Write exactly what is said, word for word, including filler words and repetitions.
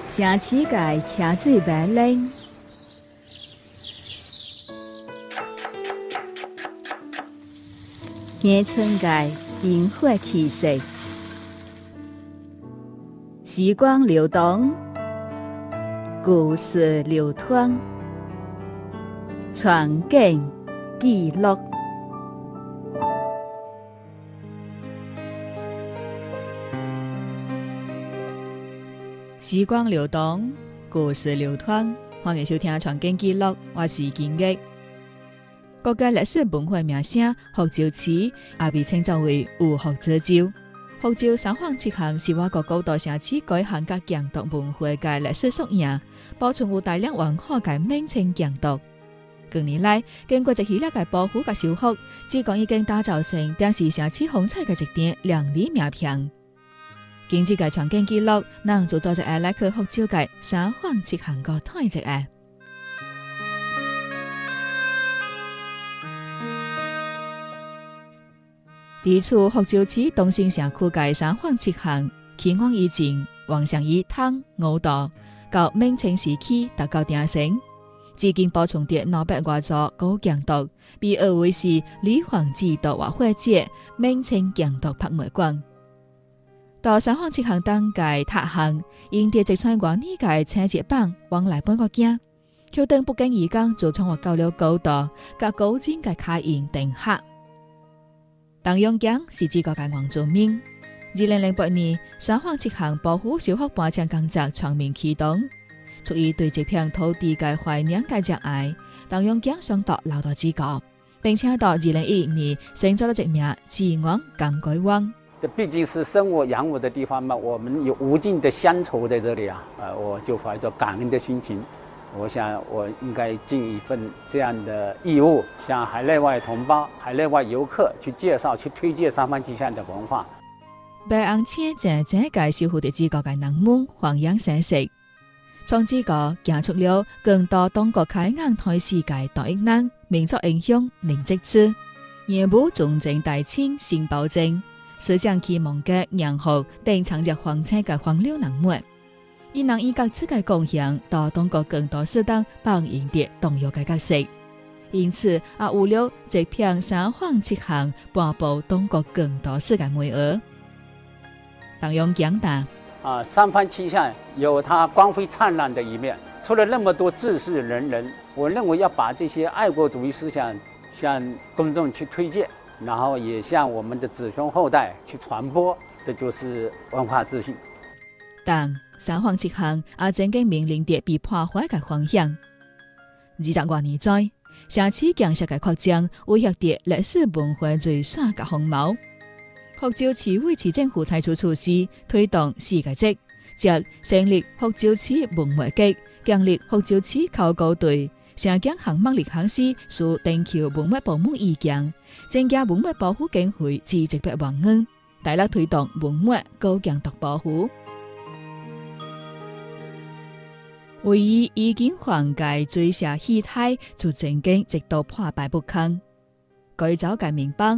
城市界车水马龙，乡村界烟火气息，时光流动，故事流淌，传景记录。时光流动，故事流淌。欢迎收听《传景记录》，我是金玉。国家历史文化名胜福州市，也被称作为有福之州。福州三坊七巷是我国古代城市改行甲建筑文化嘅历史缩影，保存有大量完好嘅名称建筑。近年来，经过一系列嘅保护甲修复，只讲已經打造成當時城市風采嘅一段亮麗名片。今次嘅傳景記錄，咱就做一下來去福州嘅三坊七巷個探一下。地處福州市東興社區嘅三坊七巷，起源以前，王上以湯五道，到明清時期達到鼎盛，至今保存着兩百多座古建築，被譽為是李皇之道或或者明清建築博物館。到三坊七巷當嘅塔巷，因着一串外年嘅車節棒往來半個境，橋墩不經意間就創獲到了高度，甲高精嘅卡印定刻。東陽江是這個嘅原住民。二零零八年，三坊七巷保護修復搬遷工作全面啟動，出於對這片土地嘅懷念嘅熱愛，東陽江上到留到至高，並且到二零一一年成咗咗一名治安港改灣。 这毕竟是生我養我的地方嘛，我們有無盡的鄉愁在這裏啊，呃，我就懷着感恩的心情，我想我應該盡一份這樣的義務，向海內外同胞、海內外遊客去介紹、去推介三坊七巷的文化。 白紅青正正介紹好的自個嘅人們弘揚盛世，從自個行出了更多當國開眼台世界大一難，民族英雄林則之，業務忠貞大清新保證。思想啟蒙嘅洋學定藏着荒車嘅荒流人物，伊能以各自嘅貢獻到中國更多適當扮演嘅重要嘅角色，因此也有了這片三坊七巷播報中國更多世界美學。當用講大啊，三坊七巷有它光輝燦爛的一面，出了那麼多志士仁人，我認為要把這些愛國主義思想向公眾去推薦。然後也向我們的子孫後代去傳播，這就是文化自信。 但三坊七巷也曾經面臨着被破壞嘅風險。二十多年在，城市建設嘅擴張威脅着歷史文化最山嘅風貌。福州市委市政府採取措施推動四個職，即成立福州市文物局，建立福州市考古隊。城鄉項目立行師屬徵求文物保護意見，增加文物保護經費至一百萬元，大力推動文物高建築保護。位於已經荒界最下氣態，就曾經直到破敗不堪。改造嘅民邦